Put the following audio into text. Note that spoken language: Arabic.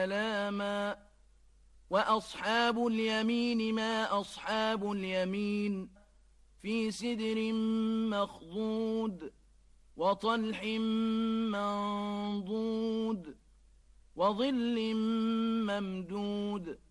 سلاما وأصحاب اليمين ما أصحاب اليمين في سدر مخضود وطلح منضود وظل ممدود